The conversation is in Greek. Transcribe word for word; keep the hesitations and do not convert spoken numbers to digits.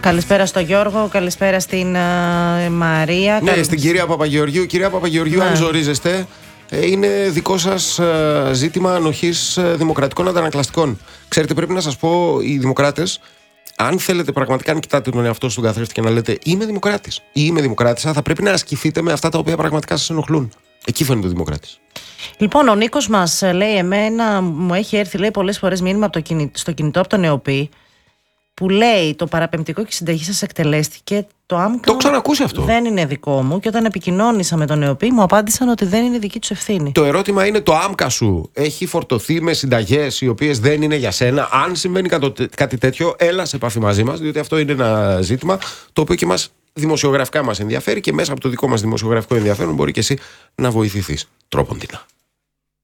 Καλησπέρα στο Γιώργο, καλησπέρα στην uh, Μαρία. Ναι, καλ... στην κυρία Παπαγεωργίου. Κυρία Παπαγεωργίου, ναι. Αν ζορίζεστε, είναι δικό σας ζήτημα ανοχής δημοκρατικών αντανακλαστικών. Ξέρετε, πρέπει να σας πω, οι δημοκράτες, αν θέλετε πραγματικά να κοιτάτε τον εαυτό στον καθρέφτη και να λέτε είμαι δημοκράτης ή είμαι δημοκράτησα, θα πρέπει να ασκηθείτε με αυτά τα οποία πραγματικά σας ενοχλούν. Εκεί φαίνεται ο δημοκράτης. Λοιπόν, ο Νίκος μας λέει: εμένα μου έχει έρθει, λέει, πολλές φορές μήνυμα από το κινη... στο κινητό από τον ΕΟΠΗ που λέει το παραπεμπτικό και η συνταγή σας εκτελέστηκε. Το άμκα το ξανακούσει αυτό. Δεν είναι δικό μου, και όταν επικοινώνησα με τον ΕΟΠΗ μου απάντησαν ότι δεν είναι δική τους ευθύνη. Το ερώτημα είναι, το άμκα σου έχει φορτωθεί με συνταγές οι οποίες δεν είναι για σένα? Αν συμβαίνει κάτι τέτοιο, έλα σε επαφή μαζί μας, διότι αυτό είναι ένα ζήτημα το οποίο και μας δημοσιογραφικά μας ενδιαφέρει και μέσα από το δικό μας δημοσιογραφικό ενδιαφέρον μπορεί και εσύ να βοηθηθείς τρόποντινά.